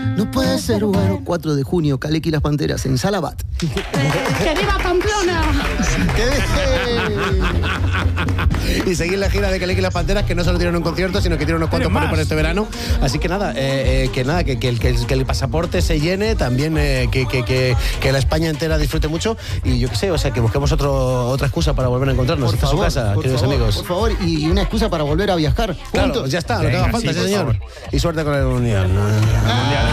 no puede ser bueno. 4 de junio, Calec y las Panteras en Salabat. ¡Que viva Pamplona! Y seguir la gira de Calec y las Panteras, que no solo tienen un concierto, sino que tienen unos cuantos por este verano. Así que nada, que el pasaporte se llene, también que la España entera disfrute mucho. Y yo qué sé, o sea, que busquemos otra excusa para volver a encontrarnos. Esta es su casa, queridos amigos. Por favor, y una excusa para volver a viajar. Claro, ya está, lo que haga falta, sí, señor. Y suerte con el Mundial.